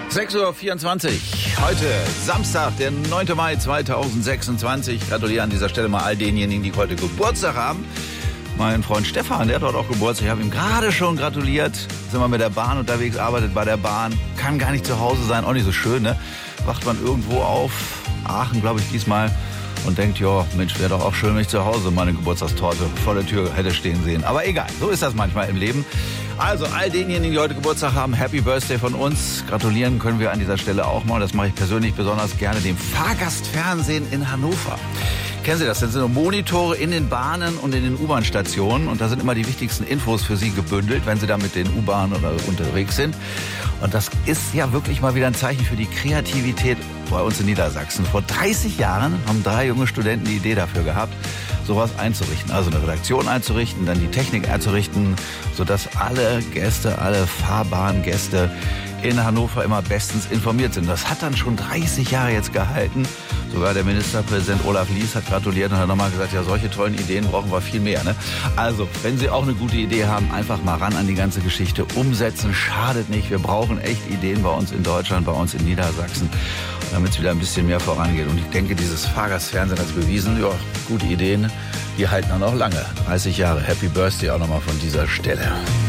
6:24 Uhr, heute Samstag, der 9. Mai 2026. Gratuliere an dieser Stelle mal all denjenigen, die heute Geburtstag haben. Mein Freund Stefan, der hat heute auch Geburtstag. Ich habe ihm gerade schon gratuliert. Sind wir mit der Bahn unterwegs, arbeitet bei der Bahn. Kann gar nicht zu Hause sein, auch nicht so schön, ne? Wacht man irgendwo auf, Aachen, glaube ich, diesmal. Und denkt, ja, Mensch, wäre doch auch schön, wenn ich zu Hause meine Geburtstagstorte vor der Tür hätte stehen sehen. Aber egal, so ist das manchmal im Leben. Also all denjenigen, die heute Geburtstag haben, Happy Birthday von uns. Gratulieren können wir an dieser Stelle auch mal. Das mache ich persönlich besonders gerne dem Fahrgastfernsehen in Hannover. Kennen Sie das? Das sind so Monitore in den Bahnen und in den U-Bahn-Stationen. Und da sind immer die wichtigsten Infos für Sie gebündelt, wenn Sie da mit den U-Bahnen oder unterwegs sind. Und das ist ja wirklich mal wieder ein Zeichen für die Kreativität bei uns in Niedersachsen. Vor 30 Jahren haben 3 junge Studenten die Idee dafür gehabt, sowas einzurichten. Also eine Redaktion einzurichten, dann die Technik einzurichten, sodass alle Gäste, alle Fahrbahngäste in Hannover immer bestens informiert sind. Das hat dann schon 30 Jahre jetzt gehalten. Sogar der Ministerpräsident Olaf Lies hat gratuliert und hat nochmal gesagt, ja, solche tollen Ideen brauchen wir viel mehr, ne? Also, wenn Sie auch eine gute Idee haben, einfach mal ran an die ganze Geschichte. Umsetzen schadet nicht. Wir brauchen echt Ideen bei uns in Deutschland, bei uns in Niedersachsen, damit es wieder ein bisschen mehr vorangeht. Und ich denke, dieses Fahrgastfernsehen hat es bewiesen. Ja, gute Ideen, die halten auch noch lange. 30 Jahre. Happy Birthday auch nochmal von dieser Stelle.